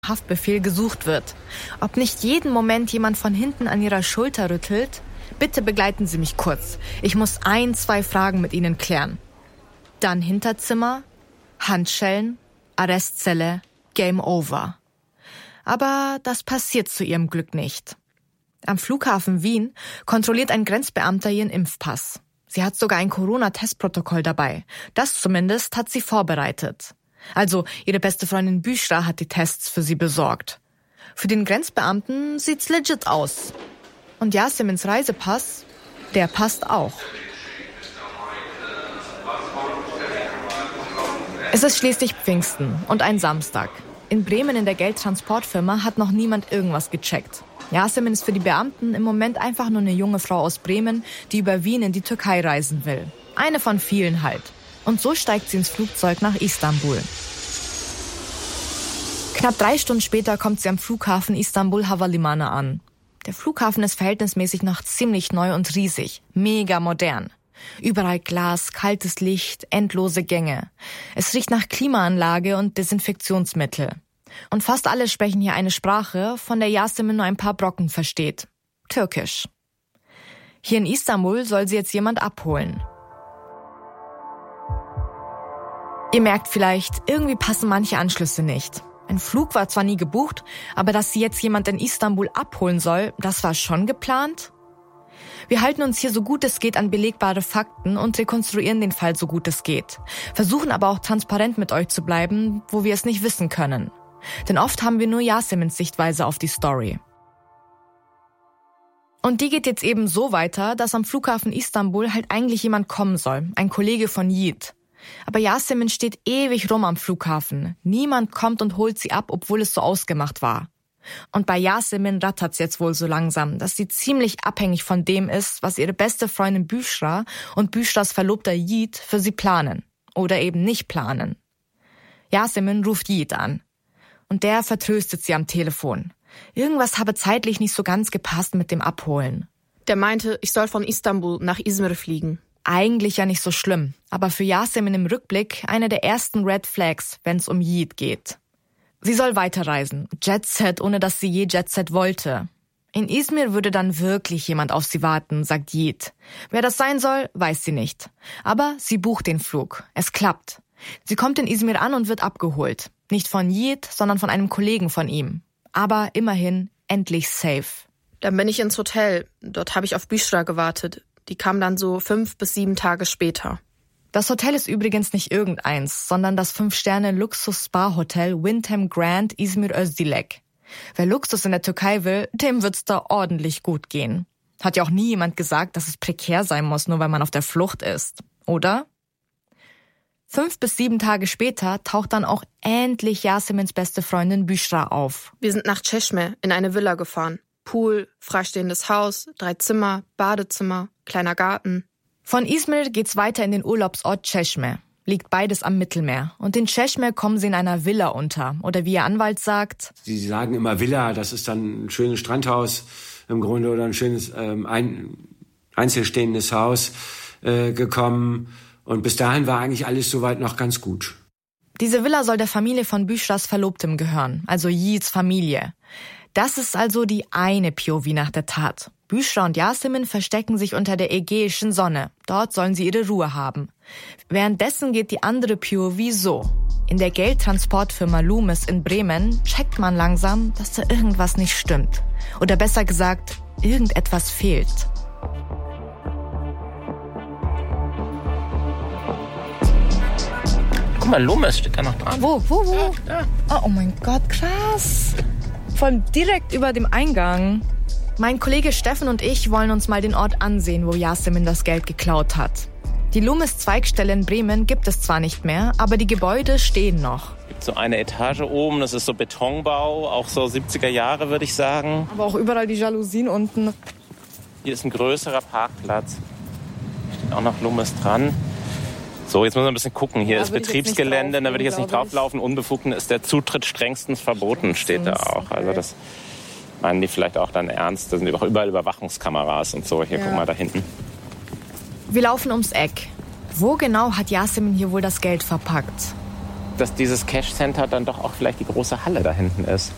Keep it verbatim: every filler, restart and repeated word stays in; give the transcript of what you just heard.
Haftbefehl gesucht wird. Ob nicht jeden Moment jemand von hinten an ihrer Schulter rüttelt? Bitte begleiten Sie mich kurz. Ich muss ein, zwei Fragen mit Ihnen klären. Dann Hinterzimmer, Handschellen, Arrestzelle, Game Over. Aber das passiert zu ihrem Glück nicht. Am Flughafen Wien kontrolliert ein Grenzbeamter ihren Impfpass. Sie hat sogar ein Corona-Testprotokoll dabei. Das zumindest hat sie vorbereitet. Also ihre beste Freundin Büschra hat die Tests für sie besorgt. Für den Grenzbeamten sieht's legit aus. Und Yasemins Reisepass, der passt auch. Es ist schließlich Pfingsten und ein Samstag. In Bremen in der Geldtransportfirma hat noch niemand irgendwas gecheckt. Yasemin ist für die Beamten im Moment einfach nur eine junge Frau aus Bremen, die über Wien in die Türkei reisen will. Eine von vielen halt. Und so steigt sie ins Flugzeug nach Istanbul. Knapp drei Stunden später kommt sie am Flughafen Istanbul Havalimanı an. Der Flughafen ist verhältnismäßig noch ziemlich neu und riesig. Mega modern. Überall Glas, kaltes Licht, endlose Gänge. Es riecht nach Klimaanlage und Desinfektionsmittel. Und fast alle sprechen hier eine Sprache, von der Yasemin nur ein paar Brocken versteht. Türkisch. Hier in Istanbul soll sie jetzt jemand abholen. Ihr merkt vielleicht, irgendwie passen manche Anschlüsse nicht. Ein Flug war zwar nie gebucht, aber dass sie jetzt jemand in Istanbul abholen soll, das war schon geplant? Wir halten uns hier so gut es geht an belegbare Fakten und rekonstruieren den Fall so gut es geht. Versuchen aber auch transparent mit euch zu bleiben, wo wir es nicht wissen können. Denn oft haben wir nur Yasemins Sichtweise auf die Story. Und die geht jetzt eben so weiter, dass am Flughafen Istanbul halt eigentlich jemand kommen soll, ein Kollege von Yiğit. Aber Yasemin steht ewig rum am Flughafen. Niemand kommt und holt sie ab, obwohl es so ausgemacht war. Und bei Yasemin rattert's jetzt wohl so langsam, dass sie ziemlich abhängig von dem ist, was ihre beste Freundin Büschra und Büschras Verlobter Yiğit für sie planen. Oder eben nicht planen. Yasemin ruft Yiğit an. Und der vertröstet sie am Telefon. Irgendwas habe zeitlich nicht so ganz gepasst mit dem Abholen. Der meinte, ich soll von Istanbul nach Izmir fliegen. Eigentlich ja nicht so schlimm, aber für Yasemin im Rückblick eine der ersten Red Flags, wenn es um Yiğit geht. Sie soll weiterreisen, Jetset, ohne dass sie je Jetset wollte. In Izmir würde dann wirklich jemand auf sie warten, sagt Yiğit. Wer das sein soll, weiß sie nicht. Aber sie bucht den Flug. Es klappt. Sie kommt in Izmir an und wird abgeholt. Nicht von Yiğit, sondern von einem Kollegen von ihm. Aber immerhin endlich safe. Dann bin ich ins Hotel. Dort habe ich auf Büschra gewartet. Die kam dann so fünf bis sieben Tage später. Das Hotel ist übrigens nicht irgendeins, sondern das Fünf-Sterne-Luxus-Spa-Hotel Wyndham Grand Izmir Özdilek. Wer Luxus in der Türkei will, dem wird's da ordentlich gut gehen. Hat ja auch nie jemand gesagt, dass es prekär sein muss, nur weil man auf der Flucht ist. Oder? Fünf bis sieben Tage später taucht dann auch endlich Yasemins beste Freundin Büschra auf. Wir sind nach Çeşme in eine Villa gefahren. Pool, freistehendes Haus, drei Zimmer, Badezimmer, kleiner Garten. Von Izmir geht's weiter in den Urlaubsort Çeşme. Liegt beides am Mittelmeer. Und in Çeşme kommen sie in einer Villa unter. Oder wie ihr Anwalt sagt... Sie sagen immer Villa, das ist dann ein schönes Strandhaus im Grunde oder ein schönes ähm, ein, einzelstehendes Haus äh, gekommen. Und bis dahin war eigentlich alles soweit noch ganz gut. Diese Villa soll der Familie von Büschras Verlobtem gehören, also Yiğits Familie. Das ist also die eine P O V nach der Tat. Büschra und Yasemin verstecken sich unter der ägäischen Sonne. Dort sollen sie ihre Ruhe haben. Währenddessen geht die andere P O V so. In der Geldtransportfirma Loomis in Bremen checkt man langsam, dass da irgendwas nicht stimmt. Oder besser gesagt, irgendetwas fehlt. Guck mal, Loomis steht da noch dran. Wo, wo, wo? Ja, da. Oh, oh mein Gott, krass. Vor allem direkt über dem Eingang. Mein Kollege Steffen und ich wollen uns mal den Ort ansehen, wo Yasemin das Geld geklaut hat. Die Loomis-Zweigstelle in Bremen gibt es zwar nicht mehr, aber die Gebäude stehen noch. Es gibt so eine Etage oben, das ist so Betonbau, auch so siebziger Jahre, würde ich sagen. Aber auch überall die Jalousien unten. Hier ist ein größerer Parkplatz. Steht auch noch Loomis dran. So, jetzt müssen wir ein bisschen gucken. Hier ja, ist Betriebsgelände, da würde ich jetzt nicht drauflaufen. Unbefugten ist der Zutritt strengstens verboten, steht da auch. Also das meinen die vielleicht auch dann ernst. Da sind auch überall Überwachungskameras und so. Hier, ja. Guck mal da hinten. Wir laufen ums Eck. Wo genau hat Yasemin hier wohl das Geld verpackt? Dass dieses Cash Center dann doch auch vielleicht die große Halle da hinten ist.